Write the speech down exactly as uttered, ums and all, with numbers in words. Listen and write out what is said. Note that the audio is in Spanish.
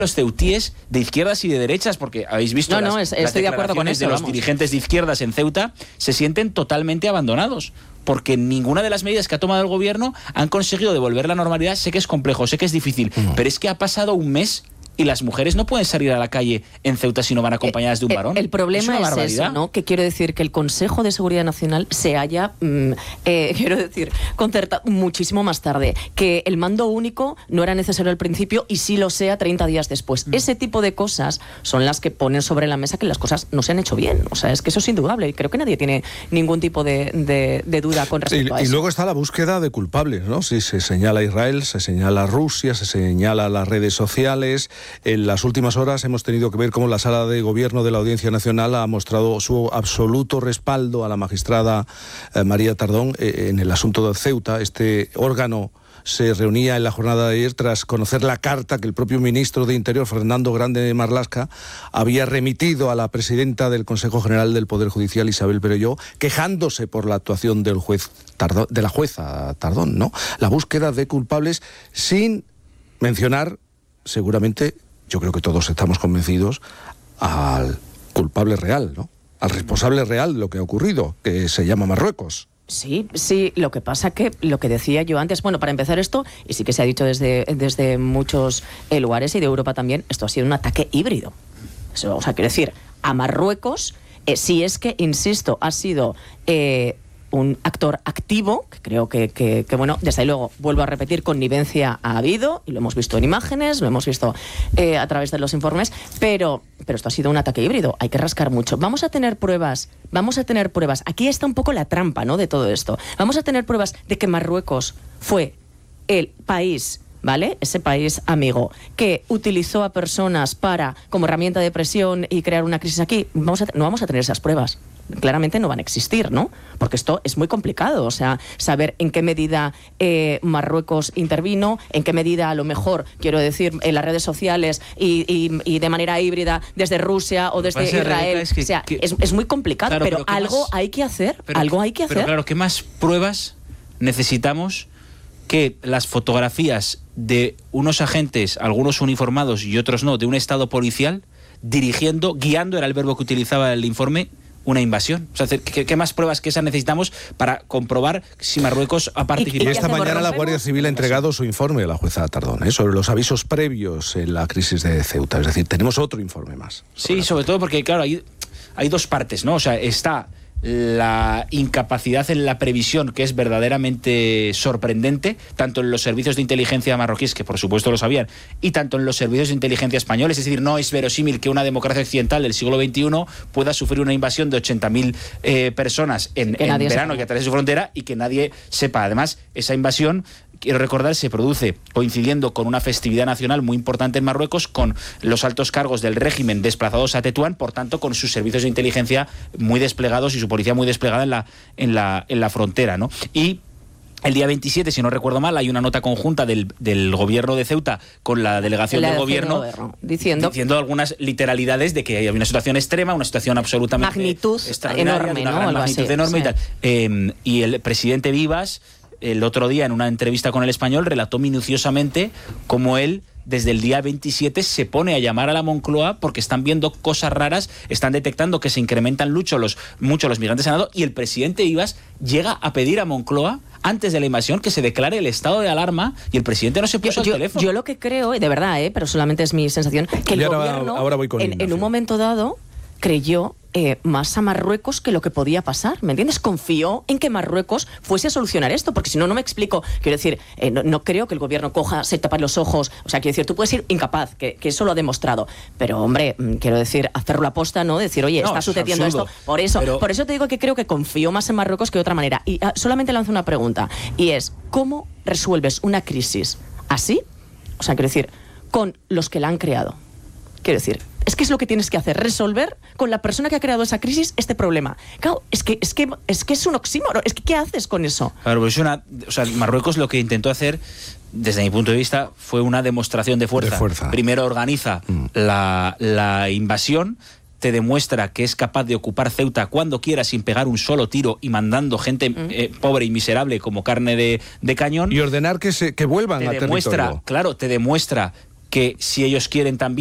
los ceutíes de izquierdas y de derechas, porque habéis visto no, las, no, es, las estoy de acuerdo con declaraciones eso, de los vamos. dirigentes de izquierdas en Ceuta, se sienten totalmente abandonados, porque ninguna de las medidas que ha tomado el gobierno han conseguido devolver la normalidad. Sé que es complejo, sé que es difícil, mm. pero es que ha pasado un mes y las mujeres no pueden salir a la calle en Ceuta si no van acompañadas de un varón. El, el problema es, es eso, ¿no? Que quiero decir que el Consejo de Seguridad Nacional se haya, mmm, eh, quiero decir, concertado muchísimo más tarde, que el mando único no era necesario al principio y sí lo sea treinta días después. Mm. Ese tipo de cosas son las que ponen sobre la mesa que las cosas no se han hecho bien. O sea, es que eso es indudable y creo que nadie tiene ningún tipo de, de, de duda con respecto y, a eso. Y luego está la búsqueda de culpables, ¿no? Si se señala a Israel, se señala a Rusia, se señala a las redes sociales. En las últimas horas hemos tenido que ver cómo la Sala de Gobierno de la Audiencia Nacional ha mostrado su absoluto respaldo a la magistrada eh, María Tardón eh, en el asunto de Ceuta. Este órgano se reunía en la jornada de ayer tras conocer la carta que el propio ministro de Interior, Fernando Grande Marlaska, había remitido a la presidenta del Consejo General del Poder Judicial, Isabel Perelló, quejándose por la actuación del juez Tardón, de la jueza Tardón, ¿no? La búsqueda de culpables sin mencionar, seguramente, yo creo que todos estamos convencidos, al culpable real, ¿no? Al responsable real de lo que ha ocurrido, que se llama Marruecos. Sí, sí, lo que pasa que, lo que decía yo antes, bueno, para empezar esto, y sí que se ha dicho desde, desde muchos eh, lugares y de Europa también, esto ha sido un ataque híbrido. Eso, o sea, quiero decir, a Marruecos, eh, si es que, insisto, ha sido eh, un actor activo, que creo que, que, que, bueno, desde luego, vuelvo a repetir, connivencia ha habido, y lo hemos visto en imágenes, lo hemos visto eh, a través de los informes, pero, pero esto ha sido un ataque híbrido, hay que rascar mucho. Vamos a tener pruebas, vamos a tener pruebas, aquí está un poco la trampa, ¿no?, de todo esto. Vamos a tener pruebas de que Marruecos fue el país, ¿vale?, ese país amigo, que utilizó a personas para, como herramienta de presión y crear una crisis aquí. Vamos a, no vamos a tener esas pruebas. Claramente no van a existir, ¿no? Porque esto es muy complicado, o sea, saber en qué medida eh, Marruecos intervino, en qué medida, a lo mejor, quiero decir, en las redes sociales y, y, y de manera híbrida desde Rusia o desde Israel. Es que, o sea, que, es, es muy complicado, claro, pero, pero algo más, hay que hacer, pero, algo hay que hacer. Pero claro, ¿qué más pruebas necesitamos que las fotografías de unos agentes, algunos uniformados y otros no, de un estado policial, dirigiendo, guiando, era el verbo que utilizaba el informe, una invasión? O sea, ¿qué, qué más pruebas que esas necesitamos para comprobar si Marruecos ha participado? Y esta mañana la Guardia Civil ha entregado su informe a la jueza Tardón, ¿eh?, sobre los avisos previos en la crisis de Ceuta. Es decir, tenemos otro informe más. Sobre sí, sobre todo porque, claro, hay, hay dos partes, ¿no? O sea, está la incapacidad en la previsión, que es verdaderamente sorprendente, tanto en los servicios de inteligencia marroquíes, que por supuesto lo sabían, y tanto en los servicios de inteligencia españoles. Es decir, no es verosímil que una democracia occidental del siglo veintiuno pueda sufrir una invasión de ochenta mil eh, personas en, en verano, que atraviese su frontera, y que nadie sepa. Además, esa invasión, quiero recordar, se produce coincidiendo con una festividad nacional muy importante en Marruecos, con los altos cargos del régimen desplazados a Tetuán, por tanto, con sus servicios de inteligencia muy desplegados y su policía muy desplegada en la, en la, en la frontera, ¿no? Y el día veintisiete, si no recuerdo mal, hay una nota conjunta del, del gobierno de Ceuta con la delegación del gobierno, gobierno diciendo, diciendo algunas literalidades de que hay una situación extrema, una situación absolutamente magnitud extraordinaria, enorme, una ¿no? gran magnitud así, enorme sí. y tal. Eh, y el presidente Vivas, el otro día en una entrevista con El Español, relató minuciosamente cómo él, desde el día veintisiete, se pone a llamar a la Moncloa porque están viendo cosas raras, están detectando que se incrementan mucho los, mucho los migrantes en Nado, y el presidente Vivas llega a pedir a Moncloa, antes de la invasión, que se declare el estado de alarma, y el presidente no se puso yo, al teléfono. Yo lo que creo, de verdad, ¿eh?, pero solamente es mi sensación, que el ahora, gobierno, ahora voy con en, en un momento dado, creyó eh, más a Marruecos que lo que podía pasar, ¿me entiendes? Confió en que Marruecos fuese a solucionar esto, porque si no, no me explico. Quiero decir, eh, no, no creo que el gobierno coja, se tapa los ojos, o sea, quiero decir, tú puedes ser incapaz, que, que eso lo ha demostrado, pero hombre, quiero decir, hacerlo a posta, ¿no? Decir, oye, no, está sucediendo esto, por eso, pero... por eso te digo que creo que confió más en Marruecos que de otra manera. Y ah, solamente lanzo una pregunta, y es, ¿cómo resuelves una crisis así? O sea, quiero decir, con los que la han creado. Quiero decir, es que es lo que tienes que hacer, resolver con la persona que ha creado esa crisis este problema. Claro, es que es que es que es un oxímoron, es que ¿qué haces con eso? Claro, pues es una, o sea, Marruecos lo que intentó hacer, desde mi punto de vista, fue una demostración de fuerza. De fuerza. Primero organiza mm. la, la invasión, te demuestra que es capaz de ocupar Ceuta cuando quiera sin pegar un solo tiro y mandando gente mm. eh, pobre y miserable como carne de, de cañón. Y ordenar que se que vuelvan te a demuestra, territorio. Claro, te demuestra que si ellos quieren también